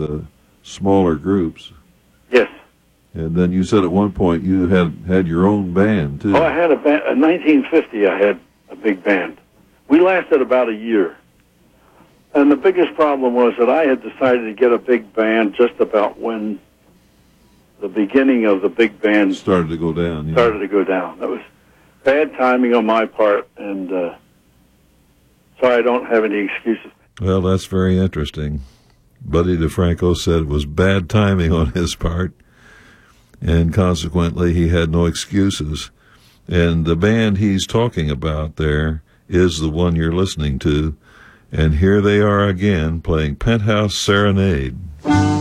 smaller groups. Yes. And then you said at one point you had your own band, too. Oh, I had a band. In 1950, I had a big band. We lasted about a year. And the biggest problem was that I had decided to get a big band just about when the beginning of the big band started to go down. Yeah. Started to go down. That was bad timing on my part, and so I don't have any excuses. Well, that's very interesting. Buddy DeFranco said it was bad timing on his part, and consequently he had no excuses. And the band he's talking about there is the one you're listening to, and here they are again playing Penthouse Serenade.